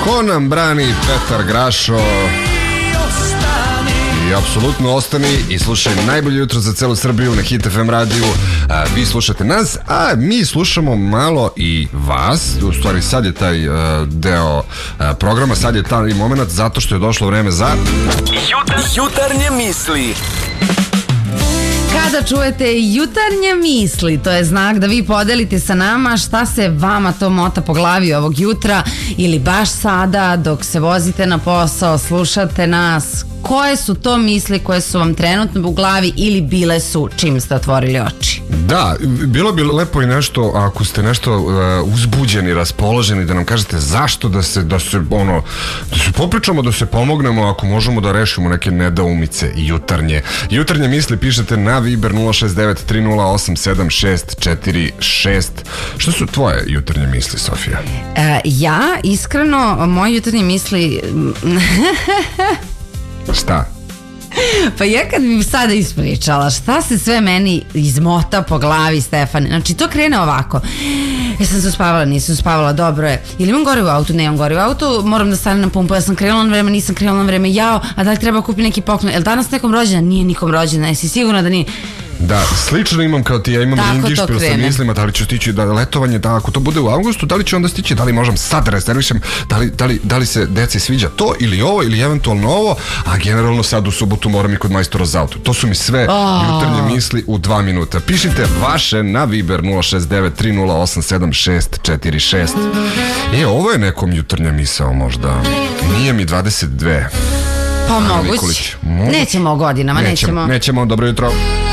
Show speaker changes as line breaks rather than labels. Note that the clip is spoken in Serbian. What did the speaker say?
Ko nam brani, Petar Grašo. I apsolutno ostani i slušaj najbolje jutro za celu Srbiju na Hit FM radiju. Vi slušate nas, a mi slušamo malo i vas. U stvari sad je taj deo programa, sad je taj moment zato što je došlo vreme za
Jutarnje misli.
Kada čujete jutarnje misli, to je znak da vi podelite sa nama šta se vama to mota po glavi ovog jutra ili baš sada dok se vozite na posao, slušate nas. Koje su to misli koje su vam trenutno u glavi ili bile su čim ste otvorili oči?
Da, bilo bi lepo i nešto ako ste nešto uzbuđeni, raspoloženi, da nam kažete zašto da se popričamo, da se pomognemo, ako možemo da rešimo neke nedoumice jutarnje. Jutarnje misli pišete na Viber 069 308 7646. Što su tvoje jutarnje misli, Sofija?
Ja, iskreno, moje jutarnje misli...
Šta?
Pa ja kad bi sada ispričala šta se sve meni izmota po glavi, Stefane, znači to krene ovako. Jesam se uspavala, nisam uspavala, dobro je. Ili imam gorivo u autu, ne imam gorivo u autu, moram da stanem na pumpu, ja sam krenula na vreme, nisam krenula na vreme, jao, a da li treba kupiti neki poklon, jel danas nekom rođena? Nije nikom rođena, jesi sigurna da nije?
Da, slično imam kao ti, ja imam indišpil sa mislima, da li ću stići da letovanje, da ako to bude u avgustu, da li ću onda stići, da li možem sad rezervišem, da li se deci sviđa to ili ovo ili eventualno ovo, a generalno sad u subotu moram i kod majstora za auto. To su mi sve jutarnje misli u 2 minuta. Pišite vaše na Viber 069 308 7646. Ovo je nekom jutarnja misao možda. Nije mi 22.
Pa moguće. Nećemo o godinama, nećemo.
Nećemo, dobro jutro.